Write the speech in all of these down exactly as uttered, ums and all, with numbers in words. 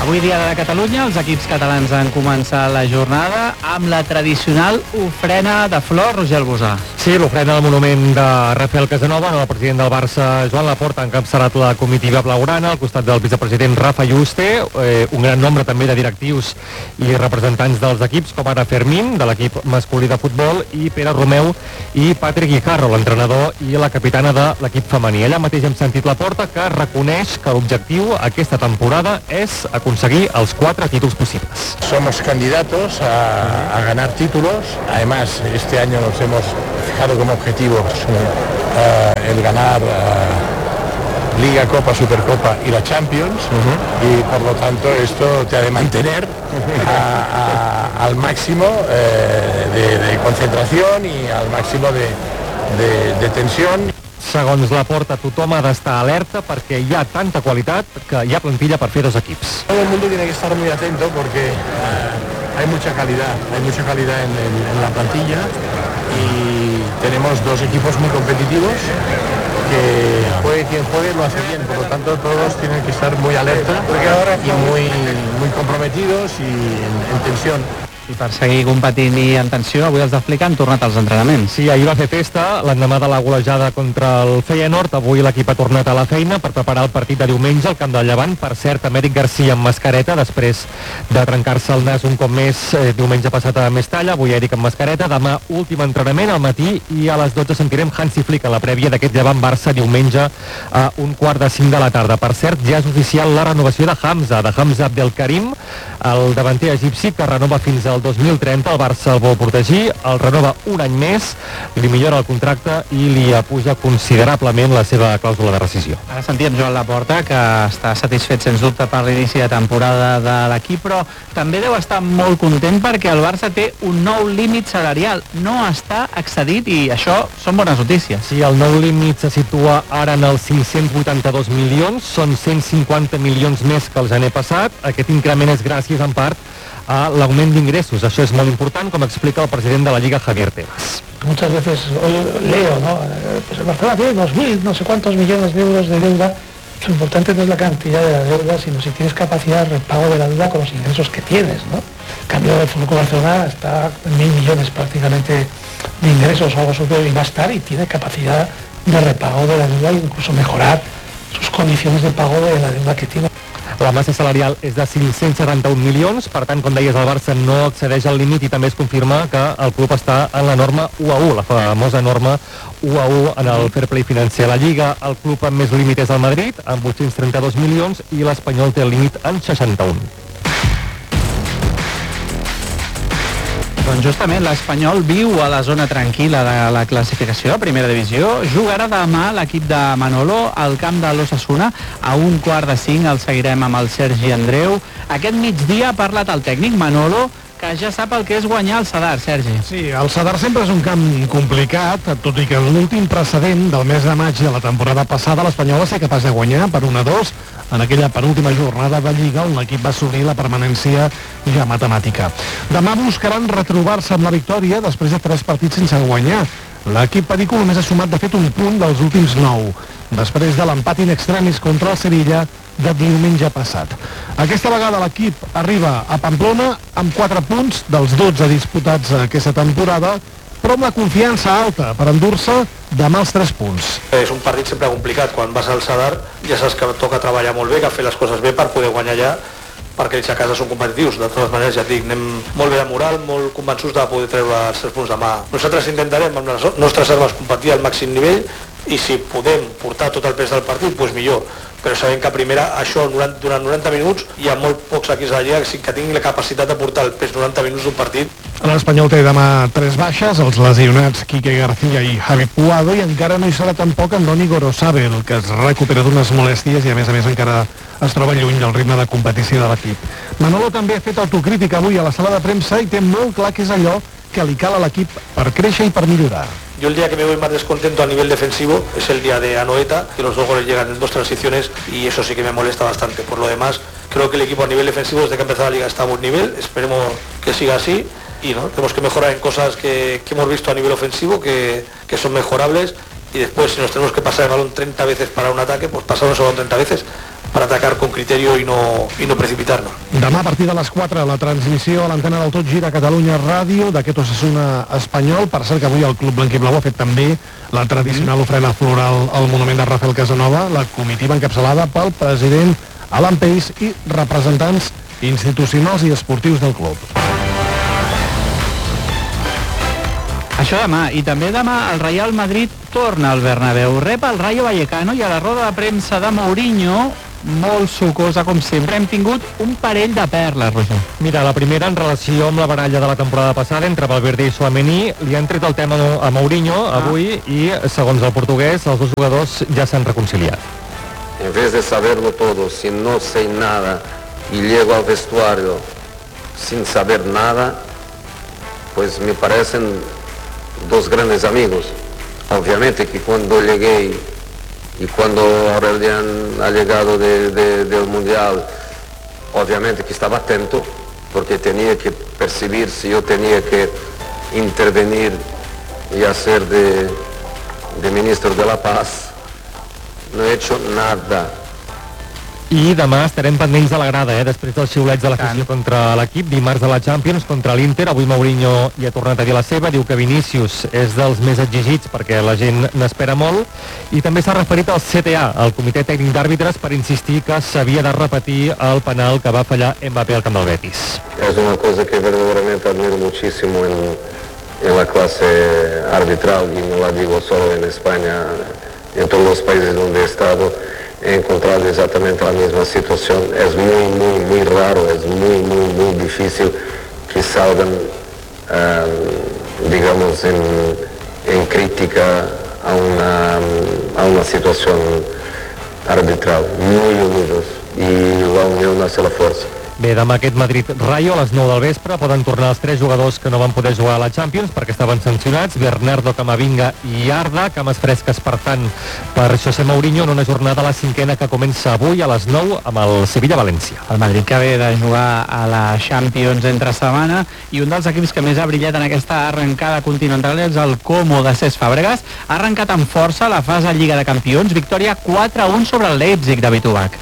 Avui dia de Catalunya, els equips catalans han començat la jornada amb la tradicional ofrena de flors, Roger Albusà. Sí, l'ofrena del monument de Rafael Casanova, el president del Barça, Joan Laporta, ha encapçalat la comitiva blaugrana, al costat del vicepresident Rafa Yuste, eh, un gran nombre també de directius i representants dels equips, com ara Fermín, de l'equip masculí de futbol, i Pere Romeu i Patrick Guijarro, l'entrenador i la capitana de l'equip femení. Allà mateix hem sentit Laporta, que reconeix que l'objectiu aquesta temporada és aconseguir els quatre títulos posibles. Somos candidatos a, a ganar títulos. Además, este año nos hemos fijado como objetivos uh, el ganar uh, Liga, Copa, Supercopa y la Champions. Uh-huh. Y por lo tanto esto te ha de mantener a, a, al máximo eh, de, de concentración y al máximo de, de, de tensión. Segons Laporta, tothom ha d'estar alerta perquè hi ha tanta qualitat que hi ha plantilla per fer dos equips. Todo el mundo tiene que estar muy atento porque uh, hay mucha calidad, hay mucha calidad en, en, en la plantilla y tenemos dos equipos muy competitivos que juegue quien juegue lo hace bien, por lo tanto todos tienen que estar muy alerta y muy, muy comprometidos y en, en tensión. I per seguir competint i en tensió, avui els d'Aflica han tornat als entrenaments. Sí, ahir va fer festa, l'endemà de la golejada contra el Feyenoord. Avui l'equip ha tornat a la feina per preparar el partit de diumenge al camp del Llevant. Per cert, Amèric Garcia amb mascareta, després de trencar-se el nas un cop més eh, diumenge passat a Mestalla. Avui Eric amb mascareta. Demà últim entrenament al matí i a les dotze sentirem Hansi Flick a la prèvia d'aquest Llevant-Barça diumenge a un quart de cinc de la tarda. Per cert, ja és oficial la renovació de Hamza, de Hamza Abdelkarim, el davanter egipci que renova fins al dos mil trenta. El Barça el vol protegir, el renova un any més, li millora el contracte i li apuja considerablement la seva clàusula de rescisió. Ara sentíem Joan Laporta, que està satisfet sens dubte per l'inici de temporada de l'equip, però també deu estar molt content perquè el Barça té un nou límit salarial, no està excedit i això són bones notícies. Sí, el nou límit se situa ara en els cinc-cents vuitanta-dos milions, són cent cinquanta milions més que el gener passat. Aquest increment és gràcies en part a l'augment d'ingressos. Això és molt important, com explica el president de la Lliga, Javier Tebas. Muchas veces leo, ¿no? Pues el Barcelona tiene dos mil, no sé cuántos millones de euros de deuda. Lo importante no es la cantidad de la deuda, sino si tienes capacidad de repago de la deuda con los ingresos que tienes, ¿no? En cambio, el Fútbol Club Barcelona está en mil millones prácticamente de ingresos o algo superior y va a estar y tiene capacidad de repago de la deuda e incluso mejorar sus condiciones de pago de la deuda que tiene. La massa salarial és de cinc-cents setanta-un milions, per tant, com deies, el Barça no accedeix al límit i també es confirma que el club està en la norma u a u, la famosa norma u a u en el fair play financer. La Lliga, el club amb més límit és el Madrid, amb vuit-cents trenta-dos milions, i l'Espanyol té el límit en seixanta-un. Doncs justament l'Espanyol viu a la zona tranquil·la de la classificació de primera divisió. Jugarà demà l'equip de Manolo al camp de l'Osasuna a un quart de cinc. El seguirem amb el Sergi Andreu. Aquest migdia ha parlat el tècnic Manolo, que ja sap el que és guanyar el Sadar, Sergi. Sí, el Sadar sempre és un camp complicat, tot i que l'últim precedent del mes de maig de la temporada passada l'Espanyol va ser capaç de guanyar per un a dos en aquella penúltima jornada de Lliga on l'equip va assolir la permanència ja matemàtica. Demà buscaran retrobar-se amb la victòria després de tres partits sense guanyar. L'equip perico només ha sumat de fet un punt dels últims nou, després de l'empat in extremis contra el Sevilla de diumenge passat. Aquesta vegada l'equip arriba a Pamplona amb quatre punts dels dotze disputats aquesta temporada, però amb la confiança alta per endur-se demà els tres punts. És un partit sempre complicat. Quan vas al Sadar ja saps que toca treballar molt bé, que fer les coses bé per poder guanyar allà, perquè ells a casa són competitius. De totes maneres, ja et dic, anem molt bé de moral, molt convençuts de poder treure els tres punts demà. Nosaltres intentarem amb les nostres armes competir al màxim nivell i si podem portar tot el pes del partit, doncs millor. Però sabem que a primera, això durant noranta minuts, hi ha molt pocs equips a la Lliga que tinguin la capacitat de portar el pes noranta minuts d'un partit. L'Espanyol té demà tres baixes, els lesionats Quique García i Javi Puado, i encara no hi serà tampoc Andoni Gorosabel, que es recupera d'unes molèsties i a més a més encara es troba lluny del ritme de competició de l'equip. Manolo també ha fet autocrítica avui a la sala de premsa i té molt clar que és allò que li cal a l'equip per créixer i per millorar. Yo el día que me voy más descontento a nivel defensivo es el día de Anoeta, que los dos goles llegan en dos transiciones y eso sí que me molesta bastante. Por lo demás, creo que el equipo a nivel defensivo desde que ha empezado la Liga está a buen nivel, esperemos que siga así y no tenemos que mejorar en cosas que, que hemos visto a nivel ofensivo, que, que son mejorables, y después si nos tenemos que pasar el balón treinta veces para un ataque, pues pasarnos el balón treinta veces. para atacar con criterio y no, y no precipitarnos. Demà a partir de les quatre la transmissió a l'antena del Tot Gira Catalunya Ràdio d'aquest Osasuna espanyol. Per cert que avui el Club Blanquiblau ha fet també la tradicional ofrena floral al monument de Rafael Casanova, la comitiva encapçalada pel president Alan Pace i representants institucionals i esportius del club. Això demà, i també demà el Real Madrid torna al Bernabéu, rep el Rayo Vallecano i a la roda de premsa de Mourinho, molt sucosa com sempre, hem tingut un parell de perles, Roger. Mira, la primera en relació amb la baralla de la temporada passada entre Valverde i Tchouaméni, li han tret el tema a Mourinho avui ah. i, segons el portuguès, els dos jugadors ja s'han reconciliat. En vez de saberlo todo, si no sé nada y llego al vestuario sin saber nada, pues me parecen dos grandes amigos. Obviamente que cuando llegué y cuando Aurelian ha llegado de, de, del Mundial, obviamente que estaba atento, porque tenía que percibir si yo tenía que intervenir y hacer de, de ministro de la Paz. No he hecho nada. I demà estarem pendents de la grada, eh? Després dels xiulets de l'afició contra l'equip, dimarts de la Champions contra l'Inter. Avui Mourinho hi ha tornat a dir la seva, diu que Vinícius és dels més exigits perquè la gent n'espera molt, i també s'ha referit al C T A, el Comitè Tècnic d'Àrbitres, per insistir que s'havia de repetir el penal que va fallar Mbappé al camp del Betis. Es una cosa que verdaderamente admiro muchísimo en, en la clase arbitral, y no la digo solo en España, en todos los países donde he estado. He encontrado exactamente la misma situación. Es muy, muy, muy raro, es muy, muy, muy difícil que salgan, uh, digamos, en, en crítica a una, a una situación arbitral. Muy unidos, y la unión hace la fuerza. Bé, demà aquest Madrid-Rayo a les nou del vespre poden tornar els tres jugadors que no van poder jugar a la Champions perquè estaven sancionats, Bernardo, Camavinga i Arda, cames fresques per tant per José Mourinho en una jornada a la cinquena que comença avui a les nou amb el Sevilla-València. El Madrid que ve de jugar a la Champions entre setmana, i un dels equips que més ha brillat en aquesta arrencada continental és el Como de Cesc Fàbregas. Ha arrencat amb força la fase de Lliga de Campions, victòria quatre a un sobre el Leipzig de Bitubac.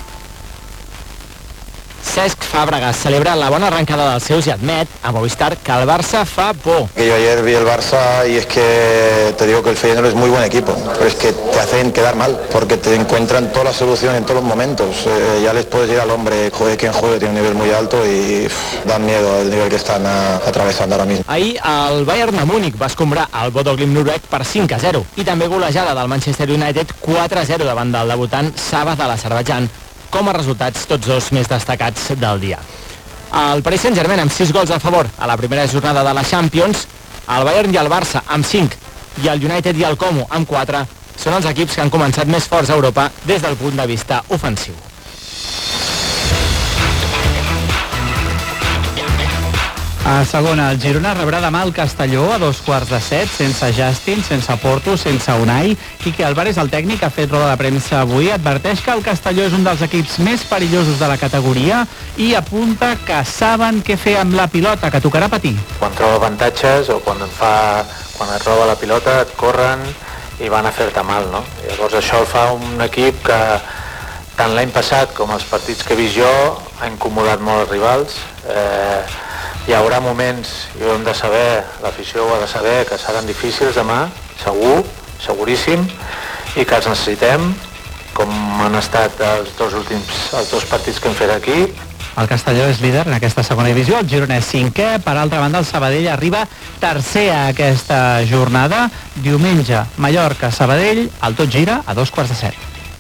Cesc Fàbregas celebra la bona arrancada dels seus i admet a Movistar que el Barça fa por. Que yo ayer vi el Barça y es que te digo que el Feyenoord es muy buen equipo, pero es que te hacen quedar mal, porque te encuentran todas las soluciones en todos los momentos. Eh, ya les puedes ir al hombre, juegue quien juegue, tiene un nivel muy alto y pff, dan miedo el nivel que están a, atravesando ahora mismo. Ahir el Bayern de Múnich va escombrar el Bodo Glimt noruec per cinc a zero i també golejada del Manchester United quatre a zero davant del debutant Sabah de l'Azerbaidjan, com a resultats tots dos més destacats del dia. El Paris Saint-Germain amb sis gols a favor a la primera jornada de la Champions, el Bayern i el Barça amb cinc i el United i el Como amb quatre són els equips que han començat més forts a Europa des del punt de vista ofensiu. A segona, el Girona rebrà demà el Castelló a dos quarts de set, sense Justin, sense Porto, sense Unai. Quique Álvarez, el tècnic, ha fet roda de premsa avui, adverteix que el Castelló és un dels equips més perillosos de la categoria i apunta que saben què fer amb la pilota, que tocarà patir. Quan troba avantatges o quan, fa, quan et roba la pilota et corren i van a fer-te mal, no? Llavors això el fa un equip que tant l'any passat com els partits que he vist jo ha incomodat molt els rivals. Eh, Hi haurà moments, i ho hem de saber, l'afició ho ha de saber, que seran difícils demà, segur, seguríssim, i que els necessitem, com han estat els dos últims, els dos partits que hem fet aquí. El Castelló és líder en aquesta segona divisió, el Girona és cinquè, per altra banda el Sabadell arriba tercer a aquesta jornada. Diumenge, Mallorca-Sabadell, el Tot Gira a dos quarts de set.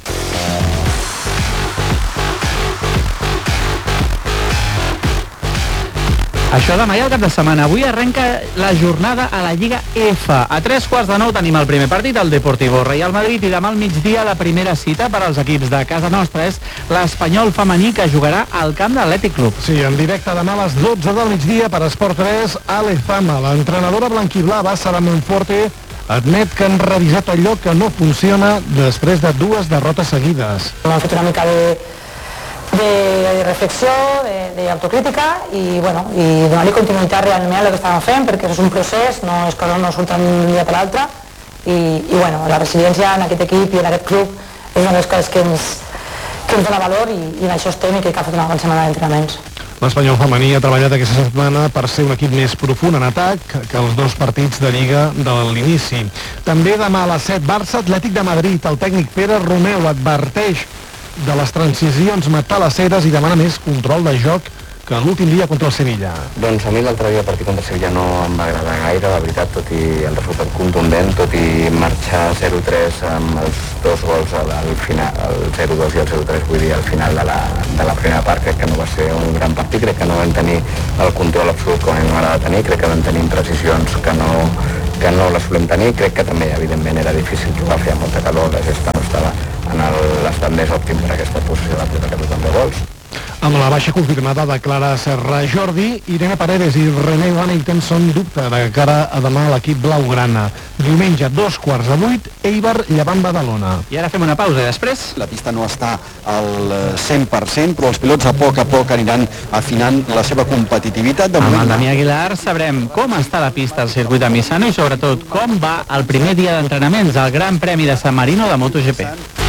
Això demà i el cap de setmana. Avui arrenca la jornada a la Lliga F. A tres quarts de nou tenim el primer partit, el Deportivo Real Madrid, i demà al migdia la primera cita per als equips de casa nostra és l'Espanyol femení, que jugarà al camp de l'Atlètic Club. Sí, en directe demà a les dotze del migdia per Esport tres, Ale Fama, l'entrenadora blanquiblava, Sara Monforte, admet que han revisat allò que no funciona després de dues derrotes seguides. Hem fet una mica de de reflexió, de, de autocrítica i, bueno, i donar-li continuïtat realment a el que estàvem fent, perquè és un procés, no és que no surten d'un dia per l'altre, i, i bueno, la resiliència en aquest equip i en aquest club és una de les coses que ens, que que ens dona valor i, i d'això estem i que cal fer una bona setmana d'entrenaments. L'Espanyol femení ha treballat aquesta setmana per ser un equip més profund en atac que els dos partits de Lliga de l'inici. També demà a les set, Barça Atlètic de Madrid. El tècnic Pere Romeu adverteix de les transicions matalasseres i demana més control de joc que l'últim dia contra el Sevilla. Doncs a mi l'altre dia el partit contra el Sevilla no em va agradar gaire, la veritat, tot i el resultat contundent, tot i marxar zero tres amb els dos gols al, al final, el zero dos i el zero tres, vull dir, al final de la, de la primera part. Crec que no va ser un gran partit, crec que no vam tenir el control absolut com hem de tenir, crec que vam tenir precisions que no, que no les solem tenir, crec que també, evidentment, era difícil jugar, feia molta calor, la gesta no estava en l'estat més òptim per aquesta posició de pilota que tothom de gols. Amb la baixa confirmada de Clara Serra Jordi, Irene Paredes i René Van Eyten són dubte de cara a demà a l'equip blaugrana. Diumenge, dos quarts de vuit, Eibar Llevant Badalona. I ara fem una pausa i després... La pista no està al cent per cent, però els pilots a poc a poc aniran afinant la seva competitivitat. Amb el Damià Aguilar sabrem com està la pista al circuit de Misano i sobretot com va el primer dia d'entrenaments al Gran Premi de San Marino de MotoGP.